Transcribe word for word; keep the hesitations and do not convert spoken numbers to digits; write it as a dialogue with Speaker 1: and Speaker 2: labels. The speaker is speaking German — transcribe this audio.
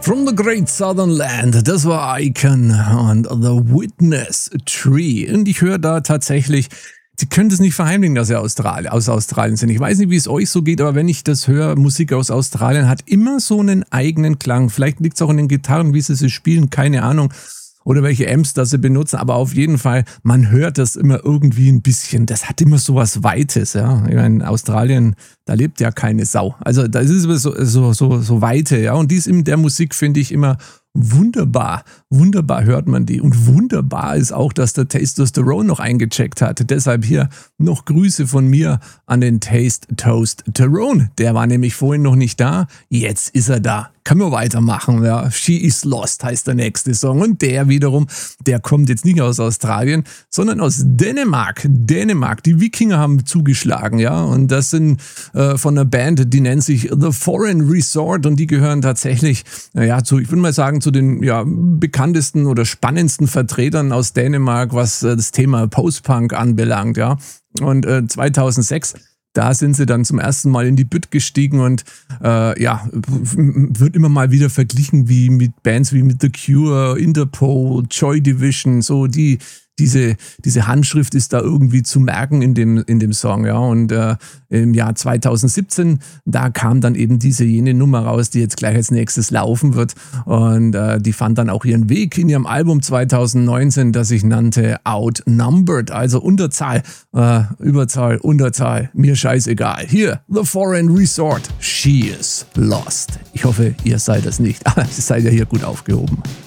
Speaker 1: From the Great Southern Land, das war Icon und The Witness Tree. Und ich höre da tatsächlich, Sie können es nicht verheimlichen, dass Sie Australi- aus Australien sind. Ich weiß nicht, wie es euch so geht, aber wenn ich das höre, Musik aus Australien hat immer so einen eigenen Klang. Vielleicht liegt es auch an den Gitarren, wie sie sie spielen, keine Ahnung. Oder welche Amps das sie benutzen, aber auf jeden Fall, man hört das immer irgendwie ein bisschen. Das hat immer so was Weites, ja. Ich meine, in Australien, da lebt ja keine Sau. Also das ist immer so, so, so, so Weite, ja. Und dies in der Musik finde ich immer wunderbar. Wunderbar hört man die. Und wunderbar ist auch, dass der Tasteosterone noch eingecheckt hat. Deshalb hier noch Grüße von mir an den Taste Toast Terone. Der war nämlich vorhin noch nicht da. Jetzt ist er da. Können wir weitermachen. Ja. She is Lost heißt der nächste Song. Und der wiederum, der kommt jetzt nicht aus Australien, sondern aus Dänemark. Dänemark. Die Wikinger haben zugeschlagen, ja. Und das sind äh, von einer Band, die nennt sich The Foreign Resort. Und die gehören tatsächlich, naja, zu, ich würde mal sagen, zu den ja, bekanntesten oder spannendsten Vertretern aus Dänemark, was äh, das Thema Post-Punk anbelangt, ja. Und äh, zweitausendsechs, da sind sie dann zum ersten Mal in die Bütt gestiegen und äh, ja, wird immer mal wieder verglichen wie mit Bands wie mit The Cure, Interpol, Joy Division, so die diese diese Handschrift ist da irgendwie zu merken in dem in dem Song, ja. Und äh, im Jahr zweitausendsiebzehn, da kam dann eben diese jene Nummer raus, die jetzt gleich als nächstes laufen wird. Und äh, die fand dann auch ihren Weg in ihrem Album zweitausendneunzehn, das sich nannte Outnumbered, also Unterzahl, äh, Überzahl, Unterzahl, mir scheißegal. Hier, The Foreign Resort, She is Lost. Ich hoffe, ihr seid das nicht, aber ihr seid ja hier gut aufgehoben.